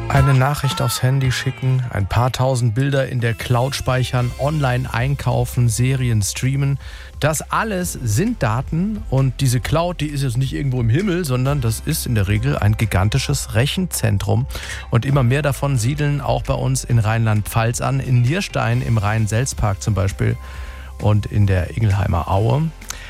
Eine Nachricht aufs Handy schicken, ein paar tausend Bilder in der Cloud speichern, online einkaufen, Serien streamen. Das alles sind Daten und diese Cloud, die ist jetzt nicht irgendwo im Himmel, sondern das ist in der Regel ein gigantisches Rechenzentrum. Und immer mehr davon siedeln auch bei uns in Rheinland-Pfalz an, in Nierstein im Rhein-Selz-Park zum Beispiel und in der Ingelheimer Aue.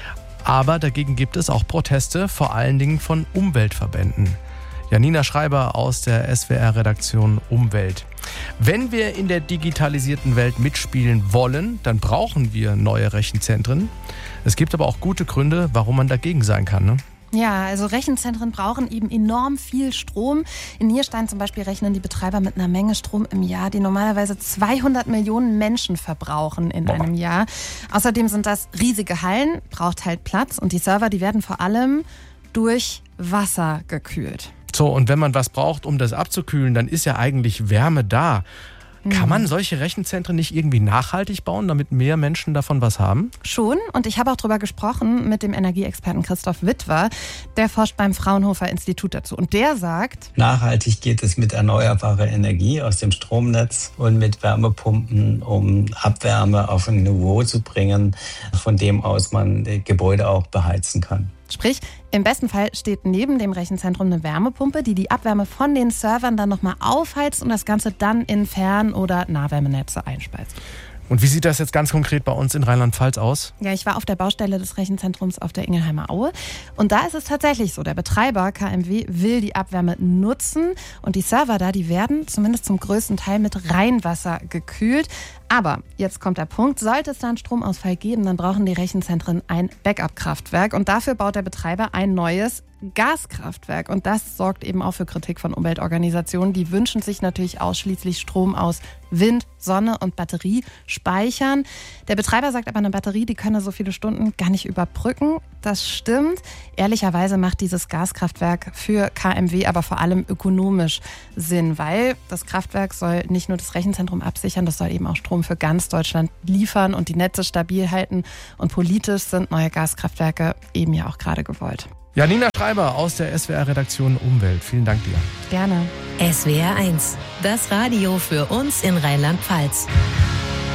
Aber dagegen gibt es auch Proteste, vor allen Dingen von Umweltverbänden. Janina Schreiber aus der SWR-Redaktion Umwelt. Wenn wir in der digitalisierten Welt mitspielen wollen, dann brauchen wir neue Rechenzentren. Es gibt aber auch gute Gründe, warum man dagegen sein kann, ne? Ja, also Rechenzentren brauchen eben enorm viel Strom. In Nierstein zum Beispiel rechnen die Betreiber mit einer Menge Strom im Jahr, die normalerweise 200 Millionen Menschen verbrauchen in einem Jahr. Außerdem sind das riesige Hallen, braucht halt Platz und die Server, die werden vor allem durch Wasser gekühlt. So, und wenn man was braucht, um das abzukühlen, dann ist ja eigentlich Wärme da. Kann man solche Rechenzentren nicht irgendwie nachhaltig bauen, damit mehr Menschen davon was haben? Schon. Und ich habe auch darüber gesprochen mit dem Energieexperten Christoph Witwer. Der forscht beim Fraunhofer Institut dazu. Und der sagt, nachhaltig geht es mit erneuerbarer Energie aus dem Stromnetz und mit Wärmepumpen, um Abwärme auf ein Niveau zu bringen, von dem aus man Gebäude auch beheizen kann. Sprich, im besten Fall steht neben dem Rechenzentrum eine Wärmepumpe, die die Abwärme von den Servern dann nochmal aufheizt und das Ganze dann in Fern- oder Nahwärmenetze einspeist. Und wie sieht das jetzt ganz konkret bei uns in Rheinland-Pfalz aus? Ja, ich war auf der Baustelle des Rechenzentrums auf der Ingelheimer Aue. Und da ist es tatsächlich so, der Betreiber KMW will die Abwärme nutzen. Und die Server da, die werden zumindest zum größten Teil mit Rheinwasser gekühlt. Aber jetzt kommt der Punkt, sollte es da einen Stromausfall geben, dann brauchen die Rechenzentren ein Backup-Kraftwerk. Und dafür baut der Betreiber ein neues Gaskraftwerk. Und das sorgt eben auch für Kritik von Umweltorganisationen. Die wünschen sich natürlich ausschließlich Strom aus Wind, Sonne und Batterie speichern. Der Betreiber sagt aber, eine Batterie, die könne so viele Stunden gar nicht überbrücken. Das stimmt. Ehrlicherweise macht dieses Gaskraftwerk für KMW aber vor allem ökonomisch Sinn, weil das Kraftwerk soll nicht nur das Rechenzentrum absichern, das soll eben auch Strom für ganz Deutschland liefern und die Netze stabil halten. Und politisch sind neue Gaskraftwerke eben ja auch gerade gewollt. Janina Schreiber aus der SWR-Redaktion Umwelt. Vielen Dank dir. Gerne. SWR 1, das Radio für uns in Rheinland-Pfalz.